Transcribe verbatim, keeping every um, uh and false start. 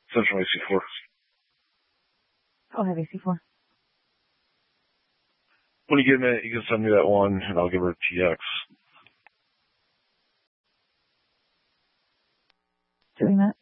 Central A C four. I'll have A C four. When you get a minute, you can send me that one, and I'll give her a T X. Doing that.